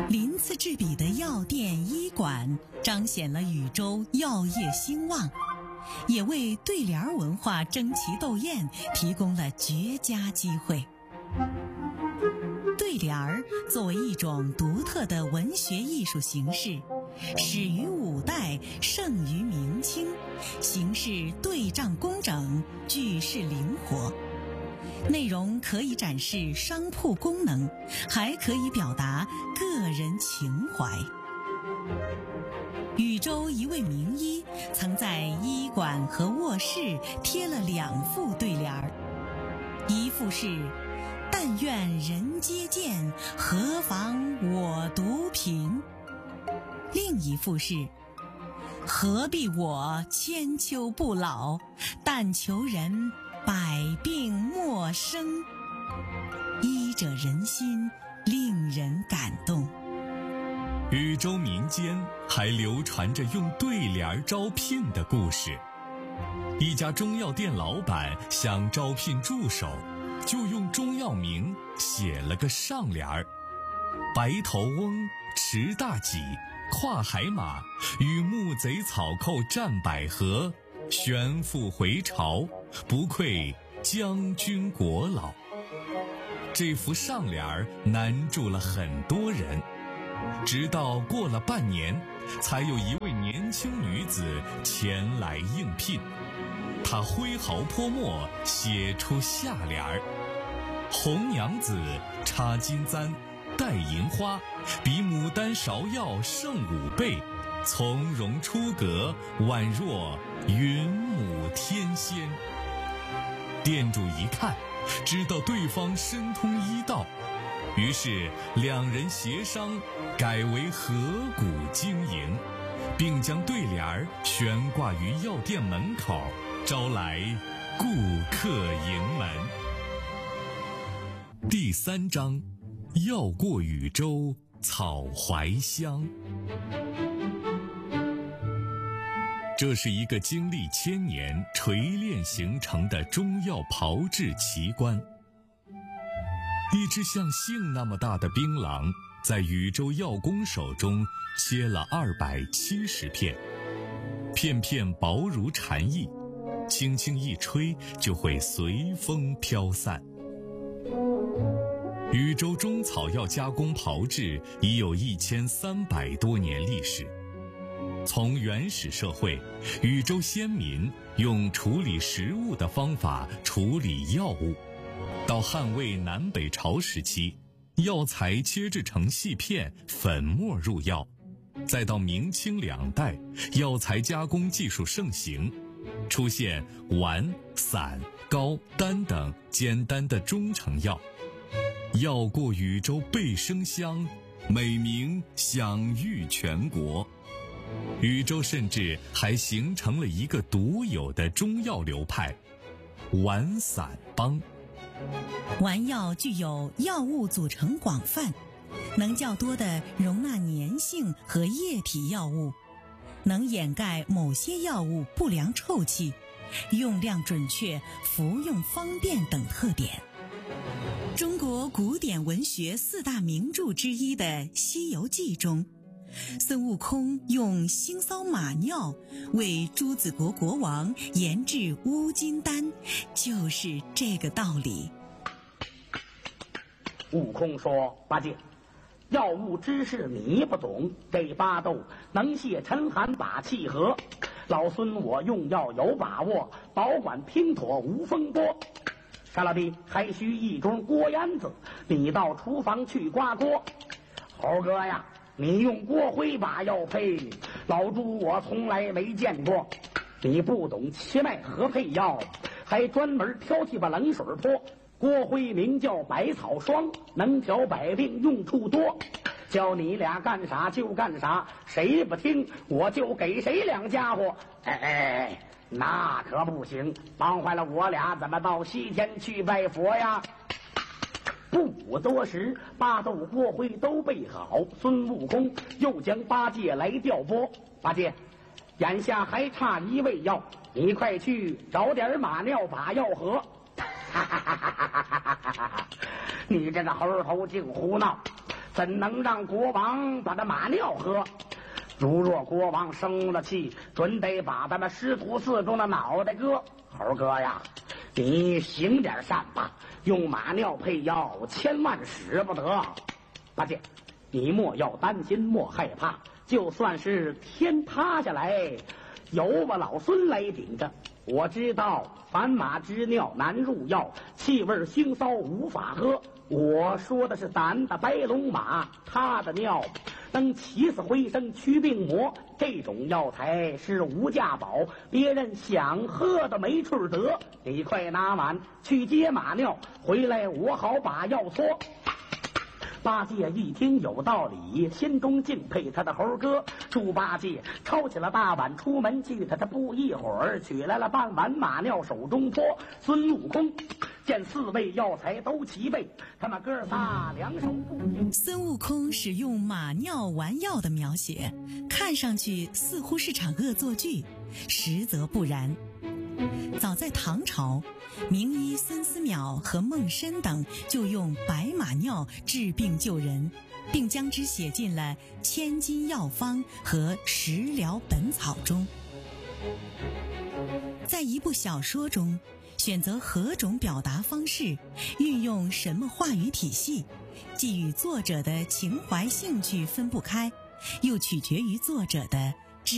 鳞次栉比的药店医馆彰显了禹州药业兴旺，也为对联文化争奇斗艳提供了绝佳机会。对联儿作为一种独特的文学艺术形式，始于五代，盛于明清，形式对仗工整，句式灵活，内容可以展示商铺功能，还可以表达个人情怀。禹州一位名医曾在医馆和卧室贴了2副对联儿，一副是但愿人皆见，何妨我独贫，另一副是何必我千秋不老，但求人百病莫生，医者仁心，令人感动。 禹州民间还流传着用对联招聘的故事。一家中药店老板想招聘助手，就用中药名写了个上联儿：白头翁，持大戟，跨海马，与木贼草寇战百合，旋复回朝，不愧将军国老。这幅上联儿难住了很多人，直到过了半年，才有一位年轻女子前来应聘。她挥毫泼墨，写出下联儿：红娘子，插金簪，戴银花，比牡丹芍药胜5倍，从容出阁，宛若云母天仙。店主一看，知道对方深通医道，于是2人协商改为合股经营，并将对联悬挂于药店门口，招来顾客盈门。第3章，药过禹州草怀香。这是一个经历1000年锤炼形成的中药炮制奇观。一只像杏那么大的槟榔，在禹州药工手中切了270片，片片薄如蝉翼，轻轻一吹就会随风飘散。禹州中草药加工炮制已有1300多年历史。从原始社会，禹州先民用处理食物的方法处理药物，到汉魏南北朝时期，药材切制成细片，粉末入药，再到明清2代，药材加工技术盛行，出现丸、散、膏、丹等简单的中成药。药过禹州倍生香，美名享誉全国。禹州甚至还形成了一个独有的中药流派——丸散帮。 丸药具有药物组成广泛，能较多地容纳粘性和液体药物，能掩盖某些药物不良臭气，用量准确，服用方便等特点。中国古典文学4大名著之一的《西游记》中，孙悟空用腥臊马尿为朱子国国王研制乌金丹，就是这个道理。 悟空说：“八戒，药物知识你不懂，这巴豆能泄沉寒把气和。老孙我用药有把握，保管拼妥无风波。沙老弟，还需一盅锅烟子，你到厨房去刮锅。猴哥呀，你用锅灰把药配，老猪我从来没见过。你不懂奇脉合配药，还专门挑剔把冷水泼。锅灰名叫百草霜，能调百病，用处多。教你俩干啥就干啥，谁不听我就给谁2家伙。哎，那可不行，忙坏了我俩怎么到西天去拜佛呀？”不多时，巴豆锅灰都备好，孙悟空又将八戒来调拨。八戒，眼下还差1味药，你快去找点马尿把药合。你这个猴头净胡闹！ 怎能让国王把这马尿喝？如若国王生了气，准得把咱们师徒四中的脑袋割。猴哥呀，你行点善吧，用马尿配药，千万使不得。八戒，你莫要担心，莫害怕，就算是天塌下来，有我老孙来顶着。我知道凡马之尿难入药，气味腥骚无法喝。我说的是咱的白龙马，它的尿能起死回生，驱病魔。这种药材是无价宝，别人想喝的没处得。你快拿碗去接马尿回来，我好把药搓。八戒一听有道理，心中敬佩他的猴哥。猪八戒抄起了大碗出门去，他不一会儿取来了半碗马尿手中泼。孙悟空见四味药材都齐备，他们哥仨两手不停。 孙悟空使用马尿丸药的描写，看上去似乎是场恶作剧，实则不然。早在唐朝，名医孙思邈和孟申等就用白马尿治病救人，并将之写进了《千金药方》和《食疗本草》中。在一部小说中，选择何种表达方式，运用什么话语体系，既与作者的情怀兴趣分不开，又取决于作者的